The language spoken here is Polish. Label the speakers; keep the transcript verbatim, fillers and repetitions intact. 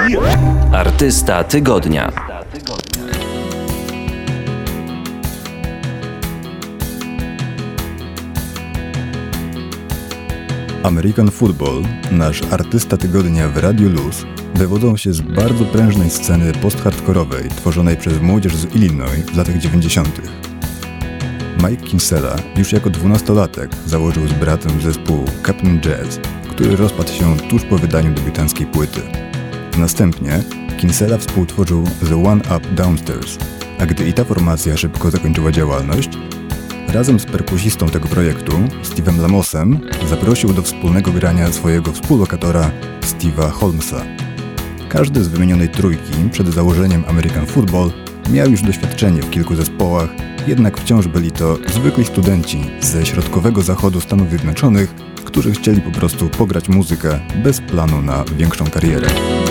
Speaker 1: Artysta tygodnia.
Speaker 2: American Football, nasz artysta tygodnia w Radiu Luz, wywodzą się z bardzo prężnej sceny post-hardkorowej tworzonej przez młodzież z Illinois w latach dziewięćdziesiątych. Mike Kinsella już jako dwunastolatek założył z bratem zespół Cap'n Jazz, który rozpadł się tuż po wydaniu debiutanckiej płyty. Następnie Kinsella współtworzył The One Up Downstairs, a gdy i ta formacja szybko zakończyła działalność, razem z perkusistą tego projektu, Steve'em Lamosem, zaprosił do wspólnego grania swojego współlokatora Steve'a Holmesa. Każdy z wymienionej trójki przed założeniem American Football miał już doświadczenie w kilku zespołach, jednak wciąż byli to zwykli studenci ze środkowego zachodu Stanów Zjednoczonych, którzy chcieli po prostu pograć muzykę bez planu na większą karierę.